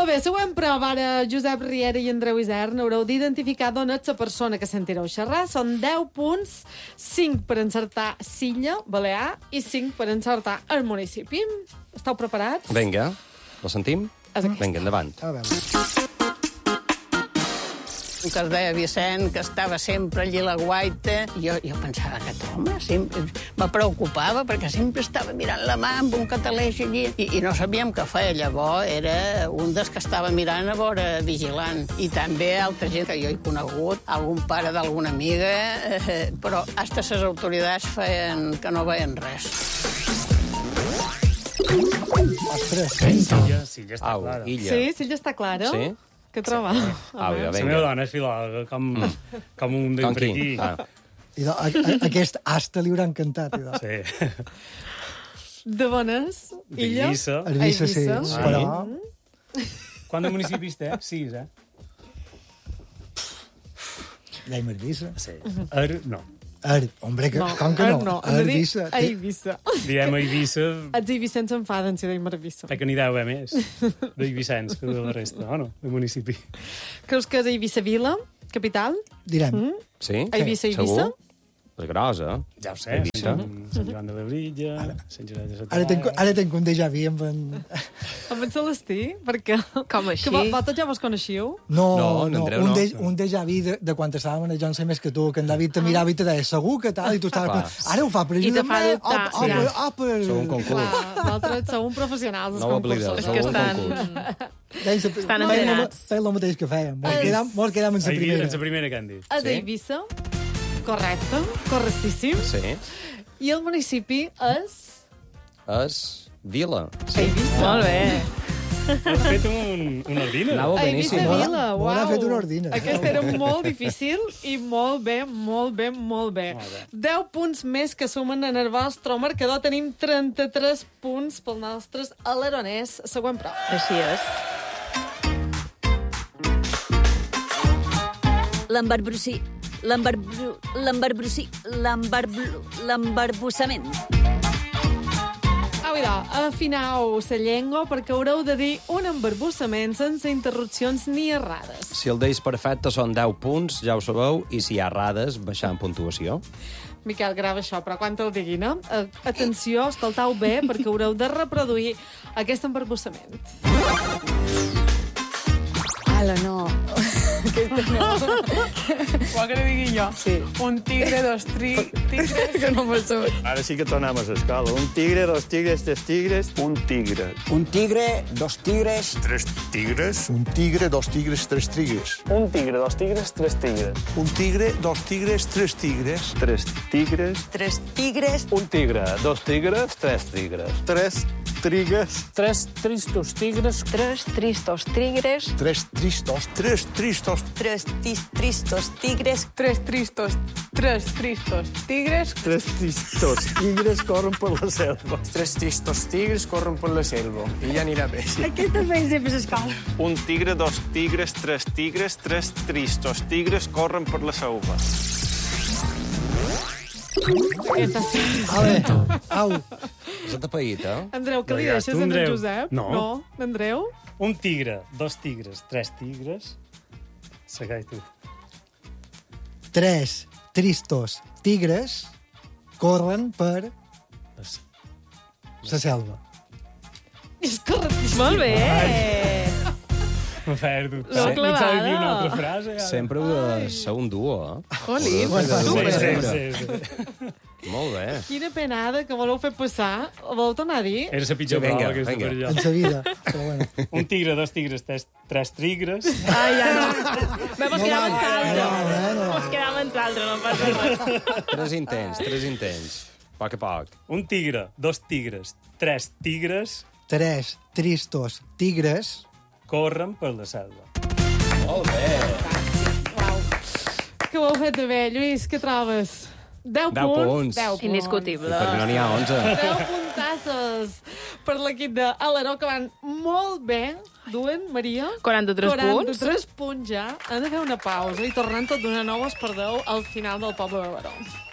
Molt bé, següent prova. Ara, Josep Riera i Andreu Isern haureu d'identificar d'on és la persona que sentireu xerrar. Són 10 punts, 5 per encertar Silla, Balear, i 5 per encertar el municipi. Esteu preparats? Vinga, la sentim? Vinga, endavant. A veure. Que es deia Vicent, que estava sempre allí a la guaita. Jo pensava que aquest home sempre me preocupava perquè sempre estava mirant la mà amb un cataleix allí i no sabíem què feia. Llavors era un dels que estava mirant a veure vigilant. I també altra gent que jo he conegut, algun pare d'alguna amiga, però hasta les autoritats feien que no veien res. Ostres. Sí, ja està clara. Illa. Sí, Silla està clara? Sí? Què troba? Au, La vinga. meva dona és filòloga, com un Com qui? d'imprequí. Aquest asta li haurà encantat. Sí. De bones? Illa? Eivissa. Eivissa, sí. Eivissa. Però... Quants municipis té? 6, Dèiem Eivissa. Sí. No. Hombre, com que no? Eivissa. Eivissa. Diem Eivissa Els eivissens s'enfaden si deim Eivissa. perquè n'hi deu haver més d'Eivissens que de la resta, o no? De municipi. Creus que és Eivissa Vila, capital? Direm. Sí? Eivissa, Segur? Eivissa? És grossa. Ja ho sé, Eivissa. Sant Joan de l'Abrilla, Sant Josep de Ara Satà... tenc un déjà vu amb en... Amb en Celestí? Per què? Com així? Que vosaltres ja vos coneixiu? No, en Andreu no. Un déjà vu de quan estàvem a Jo en sé més que tu, que en David te mirava i te deia segur que tal, i tu estaves... Clar. Ara ho fa per I te fa ajudar-me. dubtar. Sou un concurs. Clar, vosaltres sou un professionals, els No ho oblideu, concursos. sou que un estan- concurs. Estan envenenats. Feien el mateix que fèiem. Mos quedàvem en la primera. És la primera que han dit. És Eivissa? Correcte, correctíssim. Sí. I el municipi és... És Vila. Sí. Eivissa. Molt bé. Has fet un ordine? Anava Eivissa beníssim. Vila, M'ho uau. ha fet una ordina. Aquest era molt difícil i molt bé, molt bé, molt bé. Molt bé. 10 punts més que sumen en el vostre marcador. Tenim 33 punts pel nostres aleronès. Següent prova. Així és. L'embarbussament. Au, idò, afinau la llengua perquè haureu de dir un embarbussament sense interrupcions ni errades. Si el deis perfecte són 10 punts, ja ho sabeu, i si hi ha errades, baixant puntuació. Miquel, grava això, però quan te'l diguin, atenció, escoltau bé, perquè haureu de reproduir aquest embarbussament. Ala, no. Vol que li digui jo? Sí. Un tigre, dos tigres... Que no m'ho surt. Ara sí que tornem a l'escola. Un tigre, dos tigres, tres tigres, un tigre. Un tigre, dos tigres... Tres tigres. Un tigre, dos tigres, tres tigres. Un tigre, dos tigres, tres tigres. Un tigre, dos tigres, tres tigres. Tres tigres. Tres tigres. Un tigre, dos tigres, tres tigres. Tres trigues. Tres tristos tigres... Tres tristos tigres. Tres tristos. Tres tristos. Tres tristos tigres. Tres tristos tigres. Tres tristos tigres corren per la selva. Tres tristos tigres corren per la selva. I ja anirà bé. Aquesta feina sempre s'escola. Un tigre, dos tigres, tres tristos tigres corren per la selva. Aquesta sí. Au. És atapeïta. Andreu, que No, li ja, deixes tu, en Andreu. Josep? No. No, Andreu? Un tigre, dos tigres, tres tigres... Segueix tu. Tres tristos tigres corren per la selva. És correctíssim. Molt bé. M'ha fet dubtar. L'ho Pensava clavada. dir una altra frase. Ara. Sempre heu de ser un duo, eh? Jolín, Sí. Molt bé. Quina penada que voleu fer passar. Voleu tornar a dir? Era la pitjor Vinga, prova aquesta vinga. per En allò. sa vida. Però bueno. Un tigre, dos tigres, tres tigres. Ai, ja no. Bé, mos quedàvem en l'altre. no. Mos quedàvem en l'altre, no passa res. Tres intents. Poc a poc. Un tigre, dos tigres, tres tigres Tres tristos tigres corren per la selva. Molt bé. Que ho heu fet bé, Lluís, què trobes? 10 10 punts. punts. 10 punts. Indiscutible. Perquè no n'hi ha 11. 10 puntasses per l'equip d'Aleró, que van molt bé. Duen, Maria? 43 punts. 43 punts ja. Han de fer una pausa i tornant tot d'una nou es perdeu al final del Poble de Baró.